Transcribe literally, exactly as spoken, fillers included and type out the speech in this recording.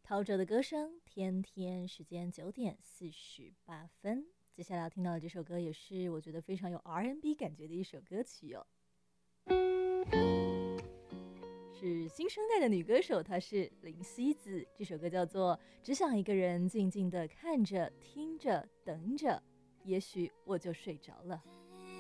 陶喆的歌声，天天时间九点四十八分。接下来要听到的这首歌也是我觉得非常有 R and B 感觉的一首歌曲哦，是新生代的女歌手，她是林夕子。这首歌叫做《只想一个人静静地看着、听着、等着，也许我就睡着了》。